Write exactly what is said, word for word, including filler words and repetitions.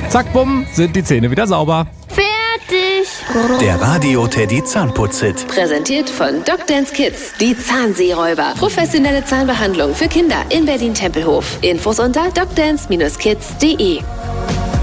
Zack, bumm, sind die Zähne wieder sauber. Fertig. Der Radio Teddy Zahnputz-Hit. Präsentiert von Docdance Kids, die Zahnseeräuber. Professionelle Zahnbehandlung für Kinder in Berlin-Tempelhof. Infos unter docdance Bindestrich kids punkt de.